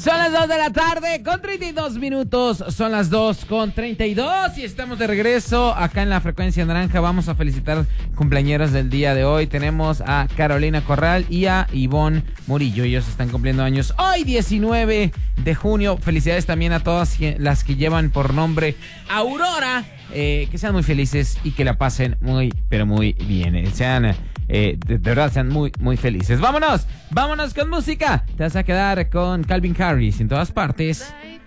Son las 2 de la tarde con 32 minutos. Son las 2 con 32 y estamos de regreso acá en la Frecuencia Naranja. Vamos a felicitar cumpleañeros del día de hoy. Tenemos a Carolina Corral y a Ivonne Murillo. Ellos están cumpliendo años hoy, 19 de junio. Felicidades también a todas las que llevan por nombre Aurora. Que sean muy felices y que la pasen muy, pero muy bien. Sean... de verdad, sean muy, muy felices. Vámonos con música. Te vas a quedar con Calvin Harris en todas partes.